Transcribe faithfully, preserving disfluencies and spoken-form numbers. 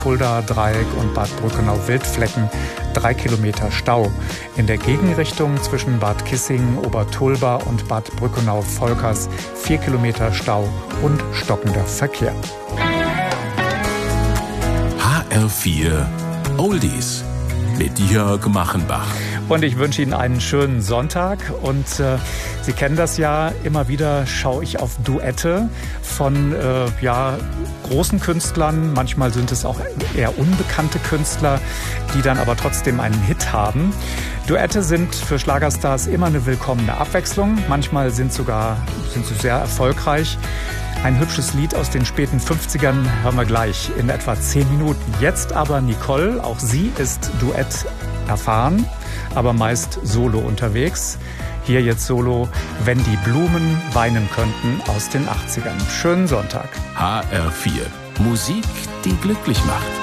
Fulda-Dreieck und Bad Brückenau-Wildflecken drei Kilometer Stau. In der Gegenrichtung zwischen Bad Kissingen, Obertulba und Bad Brückenau-Volkers vier Kilometer Stau und stockender Verkehr. H R vier Oldies mit Jörg Machenbach. Und ich wünsche Ihnen einen schönen Sonntag. Und äh, Sie kennen das ja, immer wieder schaue ich auf Duette von äh, ja, großen Künstlern. Manchmal sind es auch eher unbekannte Künstler, die dann aber trotzdem einen Hit haben. Duette sind für Schlagerstars immer eine willkommene Abwechslung. Manchmal sind, sogar, sind sie sehr erfolgreich. Ein hübsches Lied aus den späten fünfzigern hören wir gleich in etwa zehn Minuten. Jetzt aber Nicole, auch sie ist Duett erfahren, aber meist solo unterwegs. Hier jetzt solo, Wenn die Blumen weinen könnten aus den achtzigern. Schönen Sonntag. H R vier Musik, die glücklich macht.